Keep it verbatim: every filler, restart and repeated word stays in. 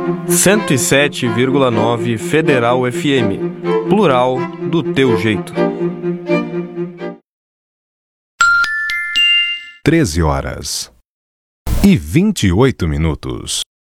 cento e sete vírgula nove Federal F M. Plural do teu jeito. treze horas e vinte e oito minutos.